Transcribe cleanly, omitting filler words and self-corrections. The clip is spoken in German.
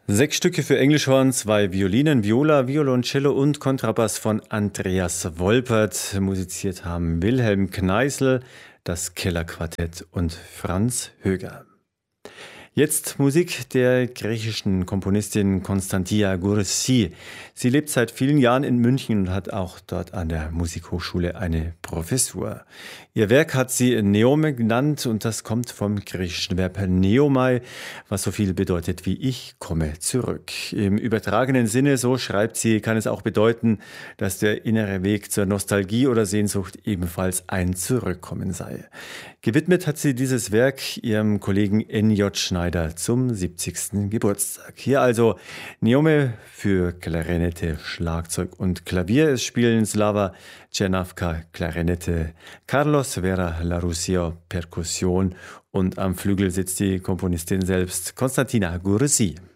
6 Stücke für Englischhorn, 2 Violinen, Viola, Violoncello und Kontrabass von Andreas Wolpert. Musiziert haben Wilhelm Kneißl, das Kellerquartett und Franz Höger. Jetzt Musik der griechischen Komponistin Konstantia Gursi. Sie lebt seit vielen Jahren in München und hat auch dort an der Musikhochschule eine Professur. Ihr Werk hat sie Neome genannt und das kommt vom griechischen Verb Neomai, was so viel bedeutet wie ich komme zurück. Im übertragenen Sinne, so schreibt sie, kann es auch bedeuten, dass der innere Weg zur Nostalgie oder Sehnsucht ebenfalls ein Zurückkommen sei. Gewidmet hat sie dieses Werk ihrem Kollegen N.J. Schneider zum 70. Geburtstag. Hier also Neome für Klarinette, Schlagzeug und Klavier. Es spielen Slava Černavka Klarinette, Carlos Vera Larusio Perkussion und am Flügel sitzt die Komponistin selbst, Konstantina Gursi.